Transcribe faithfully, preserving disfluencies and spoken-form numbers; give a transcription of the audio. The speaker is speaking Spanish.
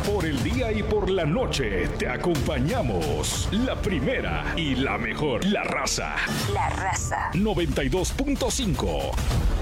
Por el día y por la noche te acompañamos. La primera y la mejor. La Raza. La Raza. noventa y dos punto cinco.